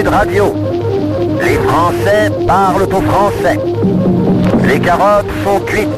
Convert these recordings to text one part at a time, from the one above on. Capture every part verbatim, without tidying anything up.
Radio. Les Français parlent au français. Les carottes sont cuites.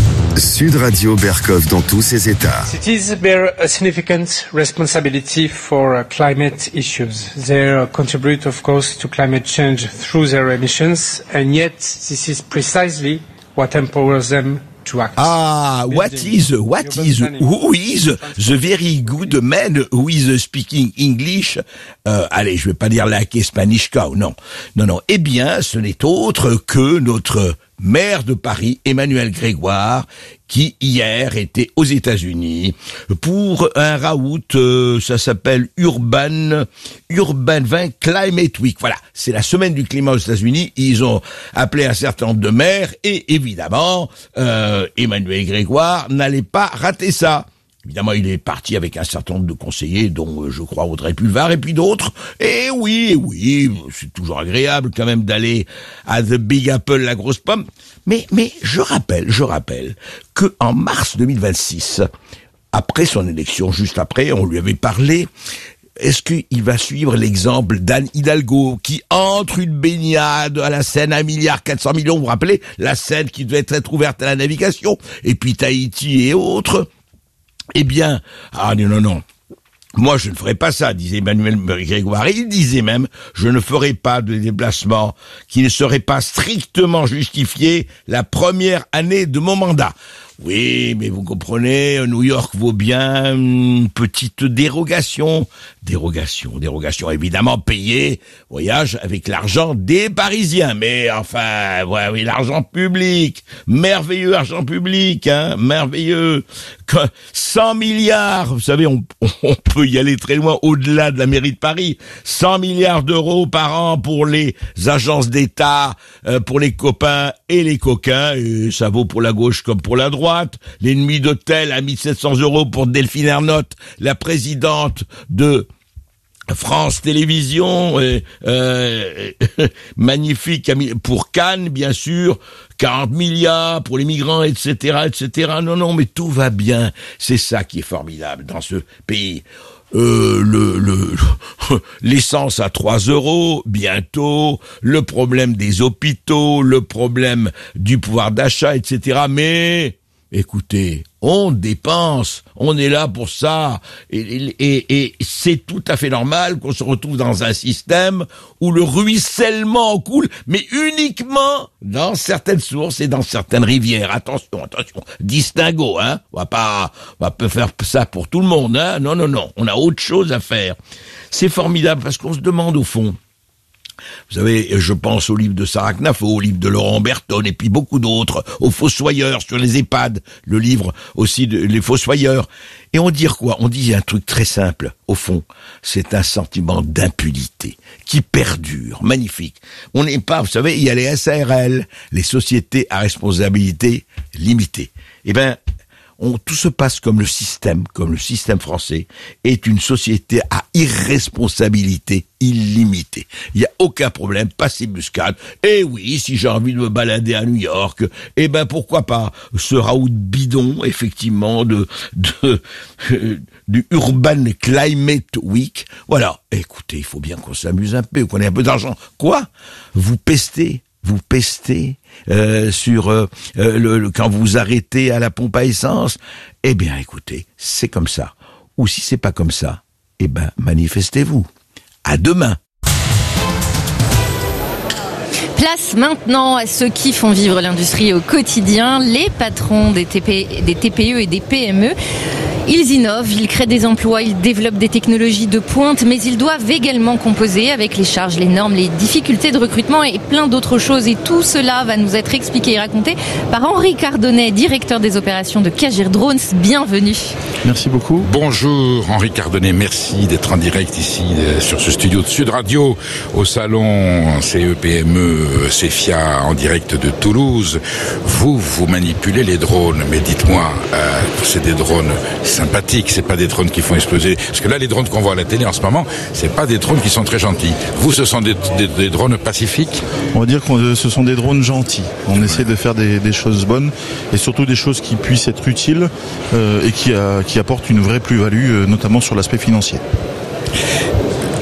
Sud Radio Berkov dans tous ses états. Cities bear a significant responsibility for uh, climate issues. They uh, contribute, of course, to climate change through their emissions, and yet this is precisely what empowers them to act. Ah, what is, what is, who is the very good man who is speaking English? Euh, allez, je vais pas dire like Spanish cow, non. Non, non. Eh bien, ce n'est autre que notre maire de Paris, Emmanuel Grégoire, qui hier était aux États-Unis pour un raout, euh, ça s'appelle Urban Urban vingt Climate Week. Voilà, c'est la semaine du climat aux États-Unis. Ils ont appelé un certain nombre de maires et évidemment, euh, Emmanuel Grégoire n'allait pas rater ça. Évidemment, il est parti avec un certain nombre de conseillers, dont euh, je crois Audrey Pulvar et puis d'autres. Et oui, oui, c'est toujours agréable quand même d'aller à The Big Apple, la grosse pomme. Mais, mais je rappelle, je rappelle que en mars deux mille vingt-six, après son élection, juste après, on lui avait parlé. Est-ce qu'il va suivre l'exemple d'Anne Hidalgo qui entre une baignade à la Seine, un milliard quatre cents millions, vous vous rappelez, la Seine qui devait être ouverte à la navigation, et puis Tahiti et autres. Eh bien, ah non, non, non. Moi, je ne ferai pas ça, disait Emmanuel Grégoire. Il disait même, je ne ferai pas de déplacement qui ne serait pas strictement justifié la première année de mon mandat. Oui, mais vous comprenez, New York vaut bien une petite dérogation. Dérogation, dérogation, évidemment payée, voyage avec l'argent des Parisiens. Mais enfin, ouais, oui, l'argent public, merveilleux argent public, hein, merveilleux. cent milliards, vous savez, on, on peut y aller très loin au-delà de la mairie de Paris. cent milliards d'euros par an pour les agences d'État, euh, pour les copains et les coquins, et ça vaut pour la gauche comme pour la droite. Les nuits d'hôtel à mille sept cents euros pour Delphine Ernotte, la présidente de France Télévisions, euh, euh, magnifique pour Cannes, bien sûr, quarante milliards pour les migrants, et cetera, et cetera. Non, non, mais tout va bien. C'est ça qui est formidable dans ce pays. Euh, le, le, l'essence à trois euros, bientôt, le problème des hôpitaux, le problème du pouvoir d'achat, et cetera. Mais, écoutez, on dépense, on est là pour ça, et, et, et c'est tout à fait normal qu'on se retrouve dans un système où le ruissellement coule, mais uniquement dans certaines sources et dans certaines rivières. Attention, attention, distinguo, hein. On va pas, on va pas faire ça pour tout le monde, hein. Non, non, non, on a autre chose à faire. C'est formidable parce qu'on se demande au fond. Vous savez, je pense au livre de Sarah Knafo, au livre de Laurent Berton, et puis beaucoup d'autres, aux Fossoyeurs sur les EHPAD, le livre aussi de Les Fossoyeurs. Et on dit quoi? On dit un truc très simple, au fond. C'est un sentiment d'impunité qui perdure, magnifique. On n'est pas, vous savez, il y a les S A R L, les sociétés à responsabilité limitée. Eh ben, On, tout se passe comme le système, comme le système français, est une société à irresponsabilité illimitée. Il n'y a aucun problème, passez-muscade. Et oui, si j'ai envie de me balader à New York, eh ben pourquoi pas ce raout bidon, effectivement, de, de, euh, du Urban Climate Week. Voilà. Écoutez, il faut bien qu'on s'amuse un peu, qu'on ait un peu d'argent. Quoi? Vous pestez? Vous pestez euh, sur euh, le, le quand vous arrêtez à la pompe à essence. Eh bien, écoutez, c'est comme ça. Ou si c'est pas comme ça, eh ben, manifestez-vous. À demain. Place maintenant à ceux qui font vivre l'industrie au quotidien, les patrons des T P, des T P E et des P M E. Ils innovent, ils créent des emplois, ils développent des technologies de pointe, mais ils doivent également composer avec les charges, les normes, les difficultés de recrutement et plein d'autres choses. Et tout cela va nous être expliqué et raconté par Henri Cardonnet, directeur des opérations de Kagir Drones. Bienvenue. Merci beaucoup. Bonjour Henri Cardonnet, merci d'être en direct ici sur ce studio de Sud Radio au salon C E P M E CEFIA en direct de Toulouse. Vous, vous manipulez les drones, mais dites-moi, euh, c'est des drones sympathiques, c'est pas des drones qui font exploser. Parce que là, les drones qu'on voit à la télé en ce moment, c'est pas des drones qui sont très gentils. Vous, ce sont des, des, des drones pacifiques? On va dire que ce sont des drones gentils. On essaie de faire des, des choses bonnes et surtout des choses qui puissent être utiles euh, et qui, a, qui apportent une vraie plus-value, euh, notamment sur l'aspect financier.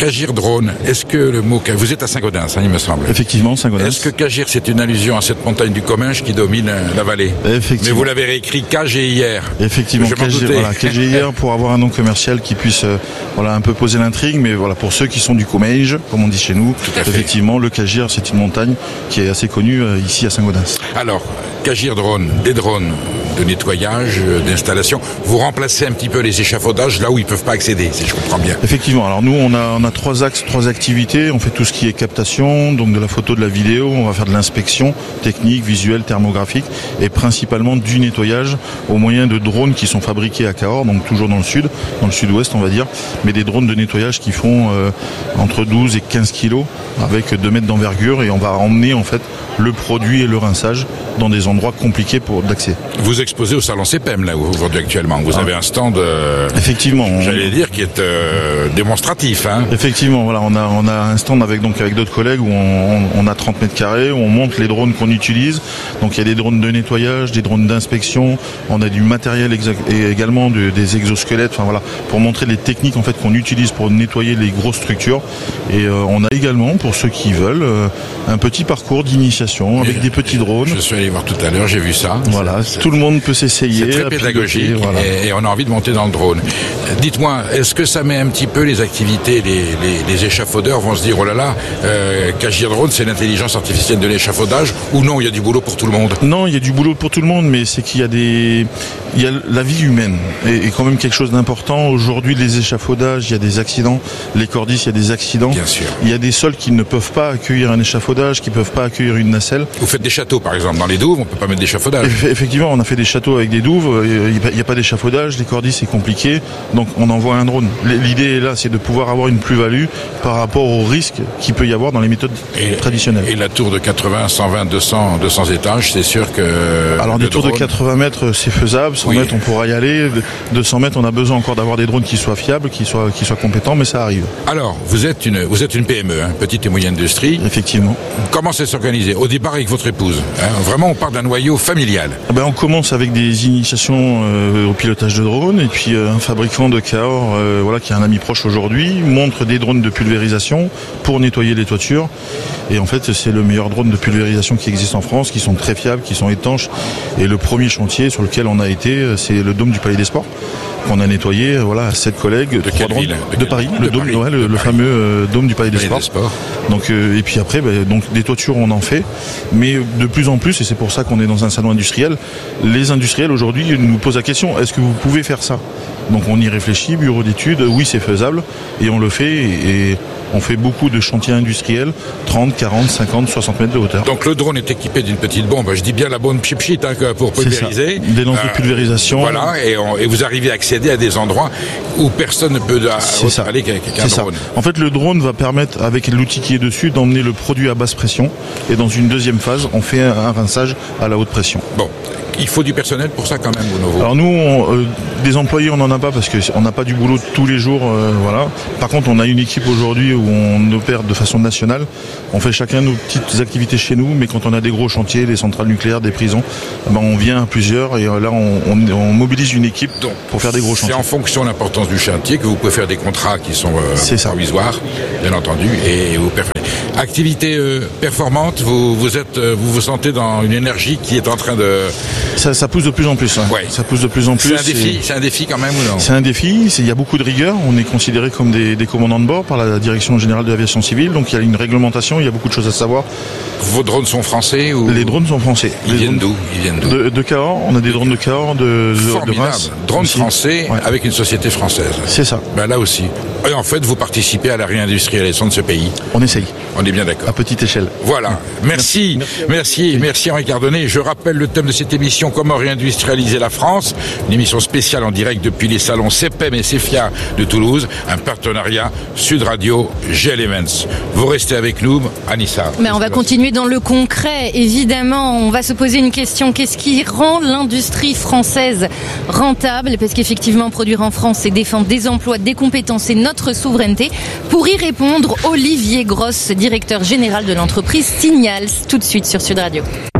Kagir Drone, est-ce que le mot... Vous êtes à Saint-Gaudens, hein, il me semble. Effectivement, Saint-Gaudens. Est-ce que Kagir, c'est une allusion à cette montagne du Comminges qui domine la vallée? Effectivement. Mais vous l'avez réécrit K G I R. Effectivement, Je m'en K G, doutais. voilà, K G I R pour avoir un nom commercial qui puisse euh, voilà, un peu poser l'intrigue, mais voilà, pour ceux qui sont du Comminges, comme on dit chez nous, à fait. effectivement, le Kagir, c'est une montagne qui est assez connue euh, ici à Saint-Gaudens. Alors, Kagir Drone, des drones de nettoyage, euh, d'installation, vous remplacez un petit peu les échafaudages là où ils peuvent pas accéder, si je comprends bien. Effectivement, alors nous on a, on a trois axes, trois activités, on fait tout ce qui est captation, donc de la photo, de la vidéo, on va faire de l'inspection technique, visuelle, thermographique et principalement du nettoyage au moyen de drones qui sont fabriqués à Cahors, donc toujours dans le sud, dans le sud-ouest on va dire, mais des drones de nettoyage qui font euh, entre douze et quinze kilos avec deux mètres d'envergure et on va emmener en fait le produit et le rinçage dans des endroits compliqués pour d'accès. Vous exposez au salon C P E M là aujourd'hui actuellement, vous Ah. avez un stand, euh, Effectivement. on- j'allais dire, qui est euh, démonstratif. Hein. Effectivement, voilà, on a on a un stand avec donc avec d'autres collègues où on, on a trente mètres carrés, où on monte les drones qu'on utilise. Donc il y a des drones de nettoyage, des drones d'inspection, on a du matériel exact, et également de- des exosquelettes. Enfin voilà, pour montrer les techniques en fait qu'on utilise pour nettoyer les grosses structures. Et euh, on a également pour ceux qui veulent euh, un petit parcours d'initiation avec Et- des petits drones. Je suis allé voir tout à l'heure, j'ai vu ça. Voilà, C'est- tout le monde peut s'essayer. C'est à très piloter, pédagogique voilà. et, et on a envie de monter dans le drone. Euh, Dites-moi, est-ce que ça met un petit peu les activités, les, les, les échafaudeurs vont se dire, oh là là, euh, Kagir Drone, c'est l'intelligence artificielle de l'échafaudage, ou non, il y a du boulot pour tout le monde? Non, il y a du boulot pour tout le monde, mais c'est qu'il y a des, il y a la vie humaine est, est quand même quelque chose d'important. Aujourd'hui, les échafaudages, il y a des accidents. Les cordisses, il y a des accidents. Bien sûr. Il y a des sols qui ne peuvent pas accueillir un échafaudage, qui ne peuvent pas accueillir une nacelle. Vous faites des châteaux, par exemple, dans les douves, on peut pas mettre d'échafaudage. Eff- Effectivement, on a fait des châteaux avec des douves. euh, Il n'y a pas d'échafaudage, les cordisses c'est compliqué, donc on envoie un drone. L'idée est là, c'est de pouvoir avoir une plus-value par rapport au risque qu'il peut y avoir dans les méthodes Et, traditionnelles. et la tour de quatre-vingts, cent vingt, deux cents, deux cents étages, c'est sûr que... Alors le des tours de drone- quatre-vingts mètres, c'est faisable. cent Oui. mètres, on pourra y aller. deux cents mètres, on a besoin encore d'avoir des drones qui soient fiables, qui soient, qui soient compétents, mais ça arrive. Alors, vous êtes une, vous êtes une P M E, hein, petite et moyenne industrie. Effectivement. Comment c'est s'organiser? Au départ avec votre épouse. Hein, vraiment, on part d'un noyau familial. Eh ben, on commence avec des initiations euh, au pilotage de drones et puis euh, un fabricant de Cahors, euh, voilà, qui est un ami proche aujourd'hui, montre des drones de pulvérisation pour nettoyer les toitures. Et en fait, c'est le meilleur drone de pulvérisation qui existe en France, qui sont très fiables, qui sont étanches. Et le premier chantier sur lequel on a été, c'est le dôme du Palais des Sports qu'on a nettoyé. Voilà, à sept collègues, trois quelle drones ville De de quelle- Paris, de le dôme, Paris, ouais, le, de le Paris. fameux euh, dôme du Palais des Palais Sports. des Sports. Donc euh, et puis après, ben, donc des toitures on en fait, mais de plus en plus, et c'est pour ça qu'on est dans un salon industriel, les industriels aujourd'hui nous posent la question, est-ce que vous pouvez faire ça? Donc on y réfléchit, bureau d'études, oui c'est faisable, et on le fait, et, et on fait beaucoup de chantiers industriels, trente, quarante, cinquante, soixante mètres de hauteur. Donc le drone est équipé d'une petite bombe, je dis bien la bonne pchit hein, que- pour C'est ça. pulvériser. Des lances de pulvérisation. Voilà, et, on- et vous arrivez à accéder à des endroits où personne ne peut a- C'est ça. aller qu'avec un C'est ça. drone. En fait, le drone va permettre, avec l'outil qui est dessus, d'emmener le produit à basse pression. Et dans une deuxième phase, on fait un, un rinçage à la haute pression. Bon, il faut du personnel pour ça quand même, au Novo. Alors nous, on, euh, des employés, on n'en a pas parce qu'on n'a pas du boulot tous les jours. euh, voilà. Par contre, on a une équipe aujourd'hui où on opère de façon nationale. On fait chacun nos petites activités chez nous, mais quand on a des gros chantiers, des centrales nucléaires, des prisons, ben on vient à plusieurs et euh, là, on, on- on mobilise une équipe Donc, pour faire des gros c'est chantiers. en fonction de l'importance du chantier que vous pouvez faire des contrats qui sont euh, C'est ça. provisoires, bien entendu, et vous perfectionnez. Activité euh, performante, vous vous êtes, euh, vous vous sentez dans une énergie qui est en train de. Ça, ça pousse de plus en plus. hein. Ouais. Ça pousse de plus en plus. C'est un défi, c'est un défi quand même ou non? C'est un défi, c'est- il y a beaucoup de rigueur, on est considéré comme des, des commandants de bord par la Direction Générale de l'Aviation Civile, donc il y a une réglementation, il y a beaucoup de choses à savoir. Vos drones sont français ou Les drones sont français. Ils Les viennent drones d'où Ils viennent d'où de, de Cahors, on a des drones de Cahors, de, de, de Formidable. Reims. Drone aussi. français Ouais. avec une société française. C'est ça, Ben là aussi. Et en fait, vous participez à la réindustrialisation de ce pays. on essaye, On est bien d'accord. à petite échelle. Voilà. Merci. Merci. Merci Henri Cardonnet. Je rappelle le thème de cette émission, comment réindustrialiser la France. Une émission spéciale en direct depuis les salons C P E M et CEFIA de Toulouse. Un partenariat Sud Radio G Elements. Vous restez avec nous, Anissa. Mais on va continuer dans le concret. Évidemment, on va se poser une question. Qu'est-ce qui rend l'industrie française rentable? Parce qu'effectivement, produire en France, c'est défendre des emplois, des compétences et notre souveraineté. Pour y répondre, Olivier Grosse, directeur général de l'entreprise Signals, tout de suite sur Sud Radio.